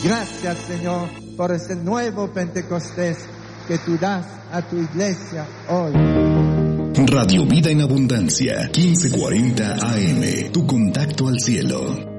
Gracias, Señor, por ese nuevo Pentecostés que tú das a tu iglesia hoy. Radio Vida en Abundancia, 1540 AM, tu contacto al cielo.